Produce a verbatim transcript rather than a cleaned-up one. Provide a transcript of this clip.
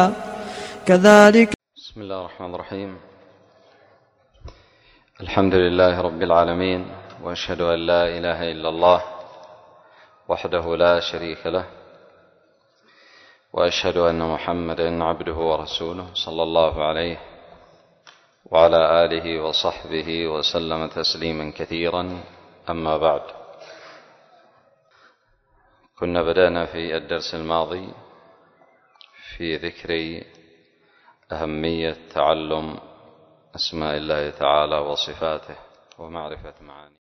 كذلك. بسم الله الرحمن الرحيم. الحمد لله رب العالمين، وأشهد أن لا إله إلا الله وحده لا شريك له، وأشهد أن محمدا عبده ورسوله صلى الله عليه وعلى آله وصحبه وسلم تسليما كثيرا. أما بعد، كنا بدأنا في الدرس الماضي في ذكر أهمية تعلم أسماء الله تعالى وصفاته ومعرفة معانيه.